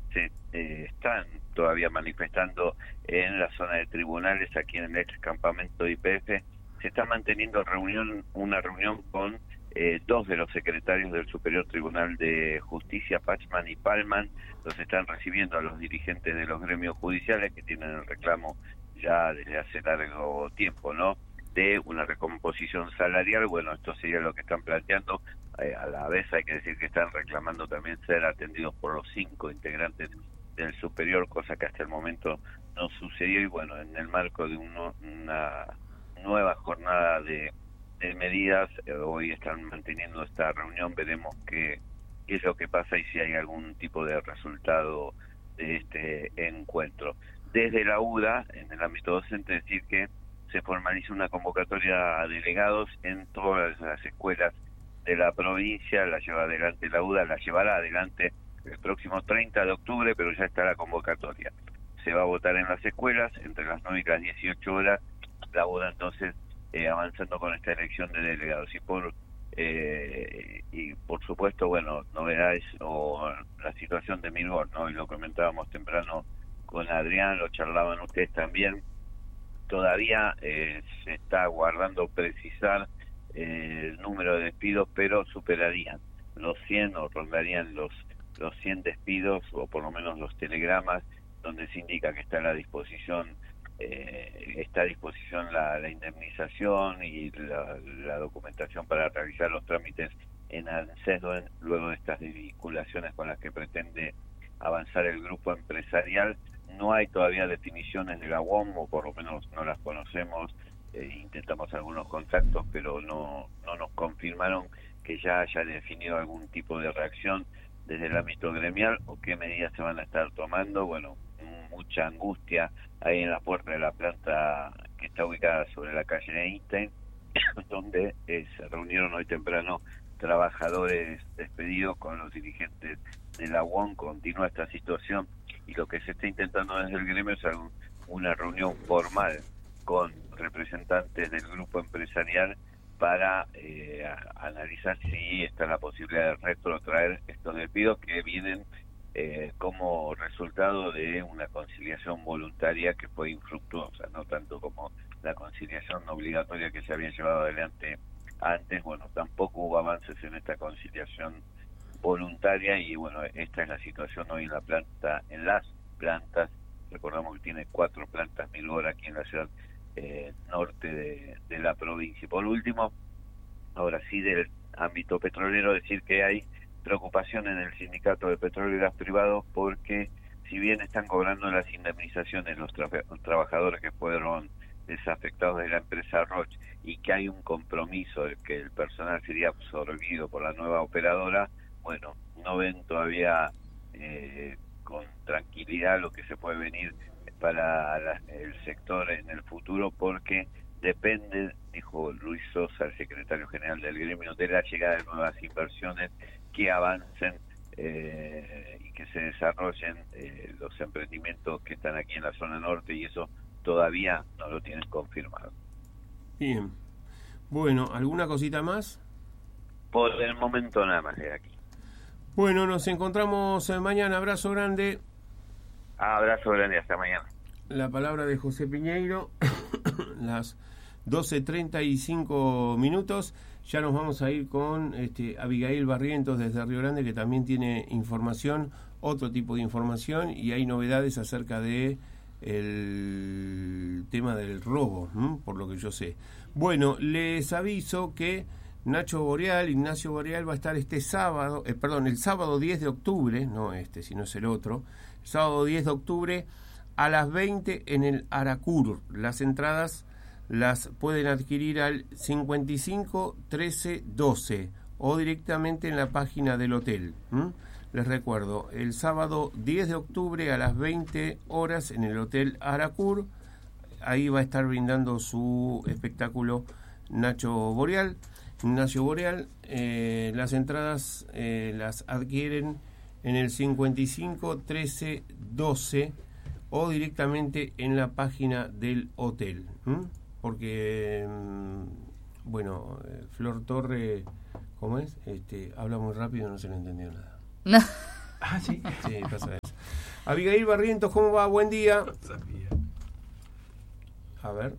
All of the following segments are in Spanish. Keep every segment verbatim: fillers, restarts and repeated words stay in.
se eh, están todavía manifestando en la zona de tribunales, aquí en el ex campamento de Y P F. Se está manteniendo reunión, una reunión con eh, dos de los secretarios del Superior Tribunal de Justicia, Pachman y Palman. Los están recibiendo a los dirigentes de los gremios judiciales que tienen el reclamo ya desde hace largo tiempo, ¿no?, de una recomposición salarial. Bueno, esto sería lo que están planteando. Eh, a la vez hay que decir que están reclamando también ser atendidos por los cinco integrantes del superior, cosa que hasta el momento no sucedió. Y bueno, en el marco de uno, una nueva jornada de, de medidas, eh, hoy están manteniendo esta reunión. Veremos qué, qué es lo que pasa y si hay algún tipo de resultado de este encuentro. Desde la U D A, en el ámbito docente, decir que se formaliza una convocatoria a delegados en todas las escuelas de la provincia. La lleva adelante la U D A, la llevará adelante el próximo treinta de octubre, pero ya está la convocatoria. Se va a votar en las escuelas entre las nueve y las dieciocho horas. La U D A entonces eh, avanzando con esta elección de delegados. Y por eh, y por supuesto, bueno, novedades o la situación de Mirgor, ¿no? Y lo comentábamos temprano con Adrián, lo charlaban ustedes también. Todavía eh, se está aguardando precisar eh, el número de despidos, pero superarían los cien o rondarían los los cien despidos, o por lo menos los telegramas donde se indica que está a la disposición eh, está a disposición la, la indemnización y la, la documentación para realizar los trámites en ANSES luego de estas desvinculaciones con las que pretende avanzar el grupo empresarial. No hay todavía definiciones de la U O M, o por lo menos no las conocemos. Eh, intentamos algunos contactos, pero no, no nos confirmaron que ya haya definido algún tipo de reacción desde el ámbito gremial o qué medidas se van a estar tomando. Bueno, mucha angustia ahí en la puerta de la planta que está ubicada sobre la calle de Einstein, donde eh, se reunieron hoy temprano trabajadores despedidos con los dirigentes de la U O M. Continúa esta situación y lo que se está intentando desde el gremio es una reunión formal con representantes del grupo empresarial para eh, a, analizar si está la posibilidad de retrotraer estos despidos que vienen eh, como resultado de una conciliación voluntaria que fue infructuosa, no tanto como la conciliación obligatoria que se había llevado adelante antes. Bueno, tampoco hubo avances en esta conciliación voluntaria y bueno, esta es la situación hoy en la planta, en las plantas. Recordamos que tiene cuatro plantas Mirgor aquí en la ciudad eh, norte de, de la provincia. Y por último, ahora sí del ámbito petrolero, decir que hay preocupación en el sindicato de petróleo y gas privados porque si bien están cobrando las indemnizaciones los, tra- los trabajadores que fueron desafectados de la empresa Roche y que hay un compromiso de que el personal sería absorbido por la nueva operadora, bueno, no ven todavía eh, con tranquilidad lo que se puede venir para la, el sector en el futuro, porque depende, dijo Luis Sosa, el secretario general del gremio, de la llegada de nuevas inversiones que avancen eh, y que se desarrollen eh, los emprendimientos que están aquí en la zona norte, y eso todavía no lo tienen confirmado. Bien. Bueno, ¿alguna cosita más? Por el momento nada más de aquí. Bueno, nos encontramos mañana. Abrazo grande. Abrazo grande, hasta mañana. La palabra de José Piñeiro, las doce treinta y cinco minutos. Ya nos vamos a ir con este, Abigail Barrientos desde Río Grande, que también tiene información, otro tipo de información, y hay novedades acerca de el tema del robo, ¿m? por lo que yo sé. Bueno, les aviso que Nacho Boreal, Ignacio Boreal va a estar este sábado, eh, perdón, el sábado diez de octubre, no este, sino es el otro, el sábado diez de octubre a las veinte en el Aracur. Las entradas las pueden adquirir al cincuenta y cinco trece doce o directamente en la página del hotel. ¿Mm? Les recuerdo, el sábado diez de octubre a las veinte horas en el Hotel Aracur, ahí va a estar brindando su espectáculo Nacho Boreal, Ignacio Boreal. Eh, las entradas eh, las adquieren en el cincuenta y cinco trece doce o directamente en la página del hotel. ¿Mm? Porque, bueno, Flor Torre, ¿cómo es? Este, habla muy rápido, no se le entendió nada. No. Ah, sí, sí, pasa eso. Abigail Barrientos, ¿cómo va? Buen día. No sabía. A ver,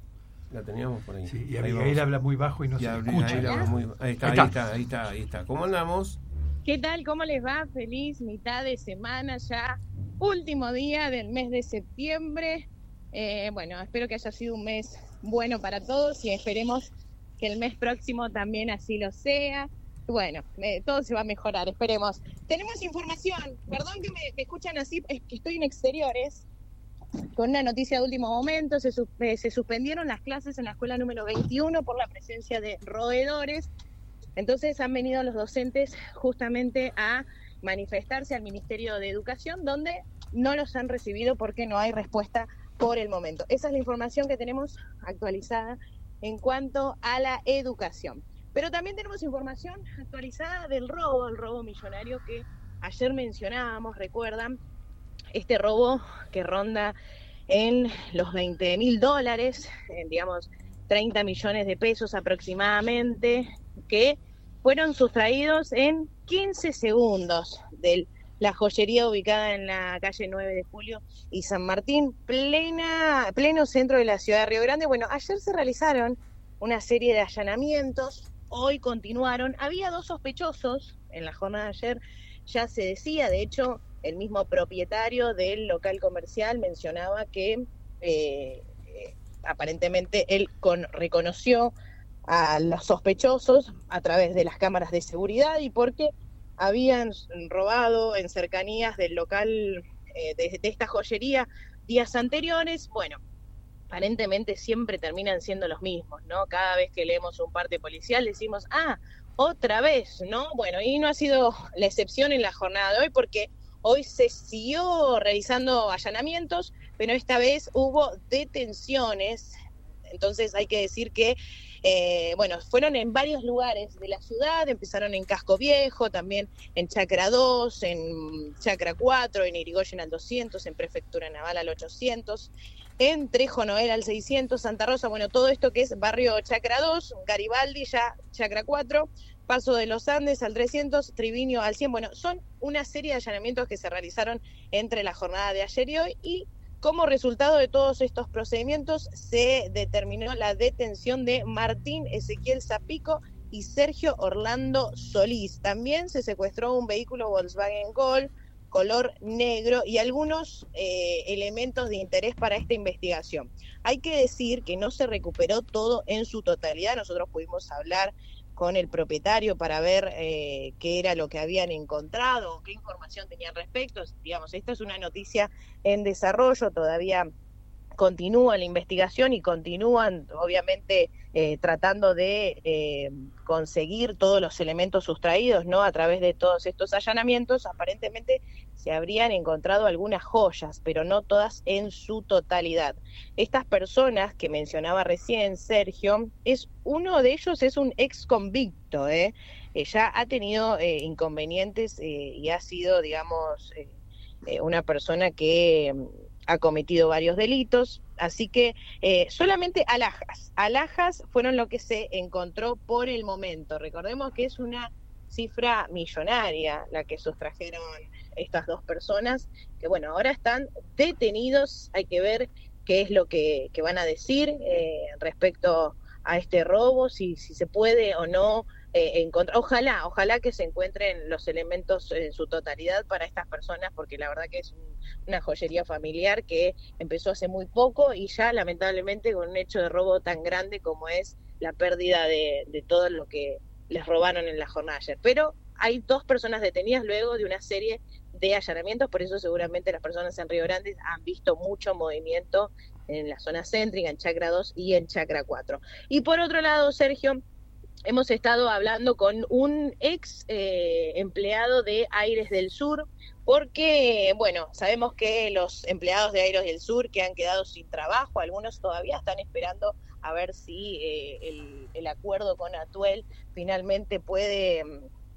la teníamos por ahí. Sí, y ahí Abigail habla muy bajo y no y se Abigail escucha. habla muy... Ahí está, ahí está, ahí está, ahí está. ¿Cómo andamos? ¿Qué tal? ¿Cómo les va? Feliz mitad de semana ya, último día del mes de septiembre. Eh, bueno, espero que haya sido un mes bueno para todos y esperemos que el mes próximo también así lo sea. Bueno, eh, todo se va a mejorar, esperemos. Tenemos información, perdón que me, me escuchan así, es que estoy en exteriores, con una noticia de último momento. Se, eh, se suspendieron las clases en la escuela número veintiuno por la presencia de roedores. Entonces han venido los docentes justamente a manifestarse al Ministerio de Educación, donde no los han recibido porque no hay respuesta por el momento. Esa es la información que tenemos actualizada en cuanto a la educación. Pero también tenemos información actualizada del robo, el robo millonario que ayer mencionábamos, recuerdan, este robo que ronda en los veinte mil dólares, en, digamos, treinta millones de pesos aproximadamente, que fueron sustraídos en quince segundos de la joyería ubicada en la calle nueve de julio y San Martín, plena, pleno centro de la ciudad de Río Grande. Bueno, ayer se realizaron una serie de allanamientos, hoy continuaron. Había dos sospechosos en la jornada de ayer, ya se decía, de hecho, el mismo propietario del local comercial mencionaba que eh, eh, aparentemente él con, reconoció a los sospechosos a través de las cámaras de seguridad y porque habían robado en cercanías del local eh, de, de esta joyería días anteriores. Bueno, aparentemente siempre terminan siendo los mismos, ¿no? Cada vez que leemos un parte policial decimos, ah, otra vez, ¿no? Bueno, y no ha sido la excepción en la jornada de hoy porque hoy se siguió realizando allanamientos, pero esta vez hubo detenciones. Entonces hay que decir que, eh, bueno, fueron en varios lugares de la ciudad, empezaron en Casco Viejo, también en Chacra dos, en Chacra cuatro, en Irigoyen al doscientos, en Prefectura Naval al ochocientos, en Trejo Noel al seiscientos, Santa Rosa, bueno, todo esto que es barrio Chacra dos, Garibaldi ya Chacra cuatro, Paso de los Andes al trescientos, Triviño al cien. Bueno, son una serie de allanamientos que se realizaron entre la jornada de ayer y hoy y como resultado de todos estos procedimientos se determinó la detención de Martín Ezequiel Zapico y Sergio Orlando Solís. También se secuestró un vehículo Volkswagen Gol color negro y algunos eh, elementos de interés para esta investigación. Hay que decir que no se recuperó todo en su totalidad. Nosotros pudimos hablar con el propietario para ver eh, qué era lo que habían encontrado, qué información tenían respecto. Digamos, esta es una noticia en desarrollo, todavía continúa la investigación y continúan, obviamente, eh, tratando de eh, conseguir todos los elementos sustraídos, ¿no? A través de todos estos allanamientos, aparentemente se habrían encontrado algunas joyas, pero no todas en su totalidad. Estas personas que mencionaba recién Sergio, es uno de ellos es un ex convicto, ¿eh? Eh, ya ha tenido eh, inconvenientes eh, y ha sido, digamos, eh, eh, una persona que ha cometido varios delitos, así que eh, solamente alhajas, alhajas fueron lo que se encontró por el momento. Recordemos que es una cifra millonaria la que sustrajeron estas dos personas, que bueno, ahora están detenidos, hay que ver qué es lo que, que van a decir eh, respecto a este robo, si, si se puede o no eh, encontrar, ojalá, ojalá que se encuentren los elementos en su totalidad para estas personas, porque la verdad que es un, una joyería familiar que empezó hace muy poco y ya lamentablemente con un hecho de robo tan grande como es la pérdida de, de todo lo que les robaron en la jornada de ayer. Pero hay dos personas detenidas luego de una serie de allanamientos, por eso seguramente las personas en Río Grande han visto mucho movimiento en la zona céntrica, en Chacra dos y en Chacra cuatro. Y por otro lado, Sergio, hemos estado hablando con un ex eh, empleado de Aires del Sur, porque, bueno, sabemos que los empleados de Aires del Sur que han quedado sin trabajo, algunos todavía están esperando a ver si eh, el, el acuerdo con Atuel finalmente puede...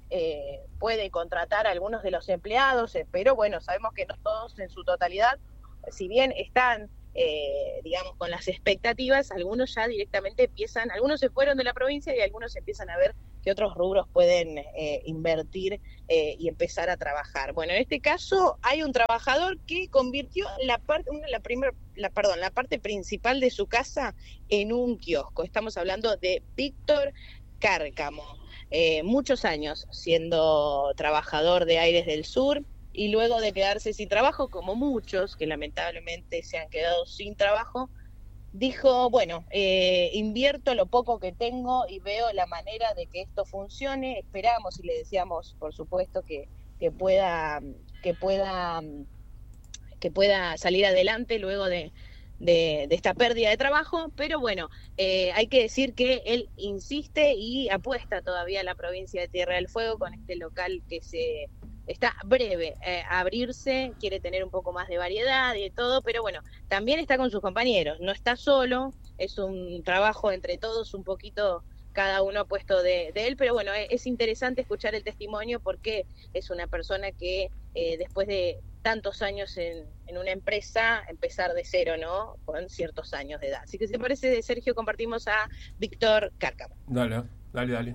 Eh, puede contratar a algunos de los empleados, eh, pero bueno, sabemos que no todos en su totalidad, si bien están, eh, digamos, con las expectativas, algunos ya directamente empiezan, algunos se fueron de la provincia y algunos empiezan a ver qué otros rubros pueden eh, invertir eh, y empezar a trabajar. Bueno, en este caso hay un trabajador que convirtió la parte, una, la primer, la, perdón, la parte principal de su casa en un kiosco. Estamos hablando de Víctor Cárcamo, eh, muchos años siendo trabajador de Aires del Sur, y luego de quedarse sin trabajo, como muchos que lamentablemente se han quedado sin trabajo, dijo, bueno, eh, invierto lo poco que tengo y veo la manera de que esto funcione. Esperamos y le deseamos, por supuesto, que, que pueda, que pueda, que pueda salir adelante luego de, de, de esta pérdida de trabajo, pero bueno, eh, hay que decir que él insiste y apuesta todavía a la provincia de Tierra del Fuego con este local que se está breve eh, a abrirse, quiere tener un poco más de variedad y de todo, pero bueno, también está con sus compañeros, no está solo, es un trabajo entre todos, un poquito cada uno puesto de, de él, pero bueno, es, es interesante escuchar el testimonio porque es una persona que eh, después de tantos años en, en una empresa, empezar de cero, ¿no? Con ciertos años de edad. Así que si te parece, Sergio, compartimos a Víctor Cárcamo. Dale, dale, dale.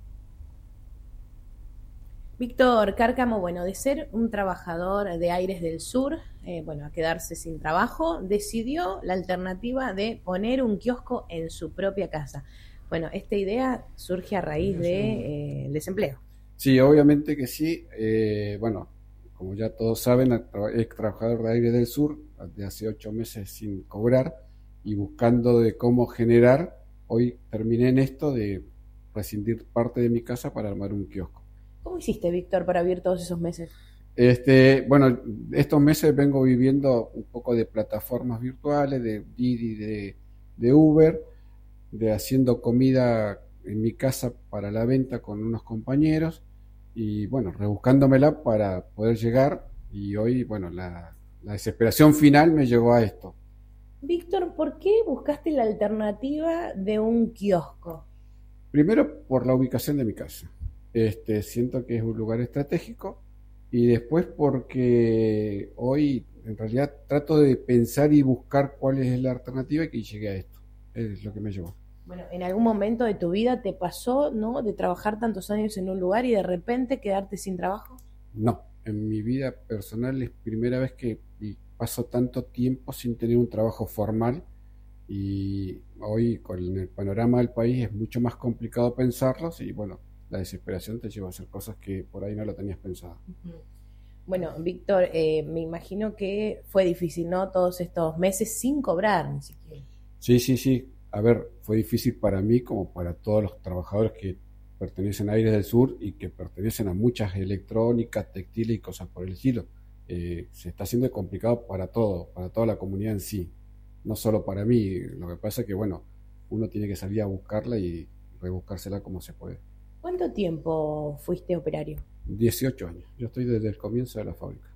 Víctor Cárcamo, bueno, de ser un trabajador de Aires del Sur, eh, bueno, a quedarse sin trabajo, decidió la alternativa de poner un kiosco en su propia casa. Bueno, esta idea surge a raíz del de, eh, desempleo. Sí, obviamente que sí. Eh, bueno, como ya todos saben, es trabajador de Aires del Sur, de hace ocho meses sin cobrar y buscando de cómo generar. Hoy terminé en esto de rescindir parte de mi casa para armar un kiosco. ¿Cómo hiciste, Víctor, para vivir todos esos meses? Este, bueno, estos meses vengo viviendo un poco de plataformas virtuales, de Didi, de, de Uber, de haciendo comida en mi casa para la venta con unos compañeros y bueno, rebuscándomela para poder llegar, y hoy, bueno, la, la desesperación final me llevó a esto. Víctor, ¿por qué buscaste la alternativa de un kiosco? Primero, por la ubicación de mi casa. Este, siento que es un lugar estratégico, y después porque hoy en realidad trato de pensar y buscar cuál es la alternativa, y llegué a esto. Es lo que me llevó. Bueno, ¿en algún momento de tu vida te pasó, no, de trabajar tantos años en un lugar y de repente quedarte sin trabajo? No, en mi vida personal es primera vez que paso tanto tiempo sin tener un trabajo formal, y hoy con el panorama del país es mucho más complicado pensarlos, y bueno, la desesperación te lleva a hacer cosas que por ahí no lo tenías pensado. Bueno, Víctor, eh, me imagino que fue difícil, ¿no? Todos estos meses sin cobrar, ni siquiera. Sí, sí, sí. A ver, fue difícil para mí como para todos los trabajadores que pertenecen a Aires del Sur y que pertenecen a muchas electrónicas, textiles y cosas por el estilo. Eh, se está haciendo complicado para todo, para toda la comunidad en sí. No solo para mí. Lo que pasa es que, bueno, uno tiene que salir a buscarla y rebuscársela como se puede. ¿Cuánto tiempo fuiste operario? dieciocho años. Yo estoy desde el comienzo de la fábrica.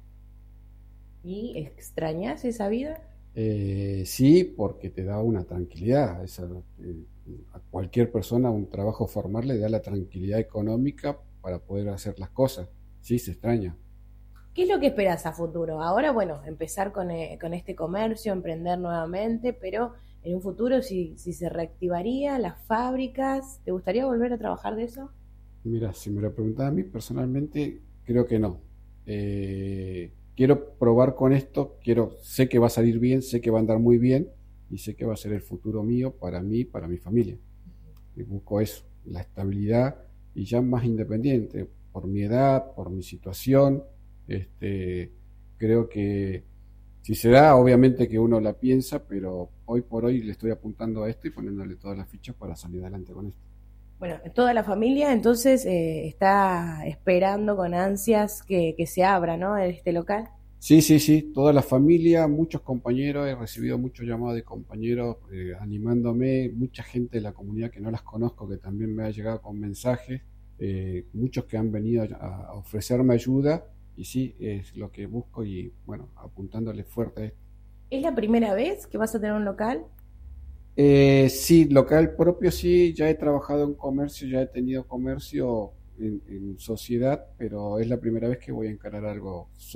¿Y extrañas esa vida? Eh, sí, porque te da una tranquilidad. Esa, eh, a cualquier persona un trabajo formal le da la tranquilidad económica para poder hacer las cosas. Sí, se extraña. ¿Qué es lo que esperas a futuro? Ahora, bueno, empezar con, eh, con este comercio, emprender nuevamente, pero en un futuro, si, si se reactivaría las fábricas, ¿te gustaría volver a trabajar de eso? Mira, si me lo preguntas a mí personalmente, creo que no. Eh, quiero probar con esto, quiero, sé que va a salir bien, sé que va a andar muy bien, y sé que va a ser el futuro mío, para mí, para mi familia. Y busco eso, la estabilidad, y ya más independiente, por mi edad, por mi situación. Este, creo que si se da, obviamente que uno la piensa, pero hoy por hoy le estoy apuntando a esto y poniéndole todas las fichas para salir adelante con esto. Bueno, toda la familia entonces eh, está esperando con ansias que, que se abra, ¿no?, este local. Sí, sí, sí, toda la familia, muchos compañeros, he recibido muchos llamados de compañeros eh, animándome, mucha gente de la comunidad que no las conozco que también me ha llegado con mensajes, eh, muchos que han venido a, a ofrecerme ayuda, y sí, es lo que busco, y bueno, apuntándole fuerte a esto. ¿Es la primera vez que vas a tener un local? Eh, sí, local propio sí, ya he trabajado en comercio, ya he tenido comercio en, en sociedad, pero es la primera vez que voy a encarar algo solo.